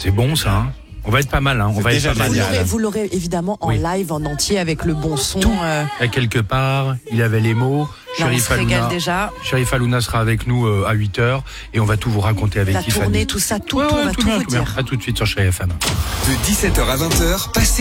C'est bon ça, hein. On va être pas mal, hein. On va être déjà pas mal. génial. Vous l'aurez évidemment en live, en entier, avec le bon son. À quelque part, il avait les mots. Là, on se régale déjà. Chérif Alouna sera avec nous à 8h et on va tout vous raconter avec La Tiffany. tournée, tout ça, on va tout vous dire. À tout de suite sur Chéri FM. De 17h à 20h, passez